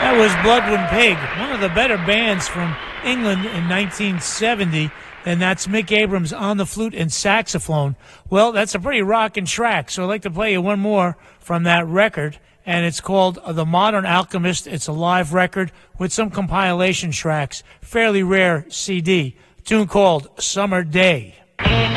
That was Bloodwind Pig, one of the better bands from England in 1970, and that's Mick Abrams on the flute and saxophone. Well, that's a pretty rockin' track, so I'd like to play you one more from that record, and it's called The Modern Alchemist. It's a live record with some compilation tracks, fairly rare CD, a tune called Summer Day.